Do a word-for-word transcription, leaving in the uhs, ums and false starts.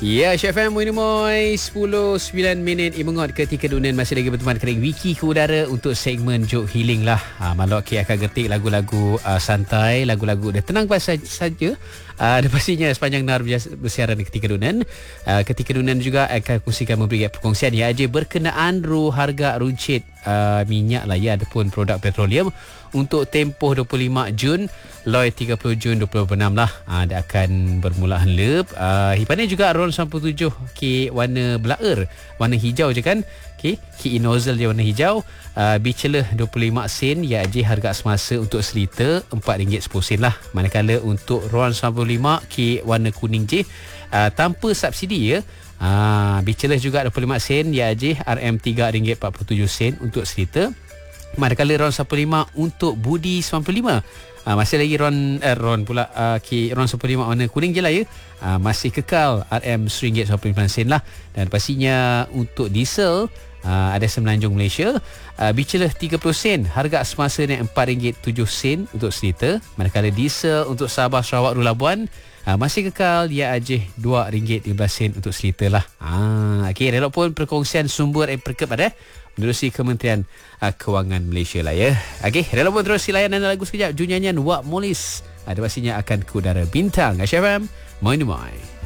Ya, Syed F M Moy sepuluh sembilan minit imengot ketika dunia masih lagi berteman kering Wiki ke udara untuk segmen Joke Healing lah. Ha, Malok okay, akan getik lagu-lagu uh, santai, lagu-lagu dah tenang saja. Uh, dan pastinya sepanjang nar bersiaran di ketika dunia. Uh, ketika dunia juga akan kongsikan memberi perkongsian ya aja berkenaan ru harga runcit uh, minyak lah ya ataupun produk petroleum untuk tempoh dua puluh lima Jun Loi tiga puluh Jun dua ribu dua puluh enam lah. Ha, dia akan bermula henlep. Uh, hipannya juga RON sembilan puluh tujuh K warna belaer, warna hijau je kan. Okey, key nozzle dia warna hijau. Uh, bicelah dua puluh lima sen ya je harga semasa untuk seliter empat ringgit sepuluh sen lah. Manakala untuk RON sembilan puluh lima K warna kuning je uh, tanpa subsidi ya. Ah, uh, bicelah juga dua puluh lima sen ya je R M tiga ringgit empat puluh tujuh sen untuk seliter. Manakala RON sembilan puluh lima untuk Budi sembilan puluh lima. Uh, masih lagi RON eh, RON pula uh, K RON sembilan puluh lima warna kuning je lah ya. Uh, masih kekal R M satu ringgit sembilan puluh lima sen lah. Dan pastinya untuk diesel uh, ada Semenanjung Malaysia uh, bicelah tiga puluh sen, harga semasa naik empat ringgit tujuh sen untuk seliter. Manakala diesel untuk Sabah, Sarawak, Hulu Labuan uh, masih kekal dia aja dua ringgit lima belas sen untuk seliter lah. Ah, okey, relok pun perkongsian sumber yang perkep ada menerusi Kementerian uh, Kewangan Malaysia lah ya. Okey, relok pun terus layanan lagu sekejap. Junyanyian Wak Molis ada pastinya akan ke udara bintang Syed F M Moin Moin.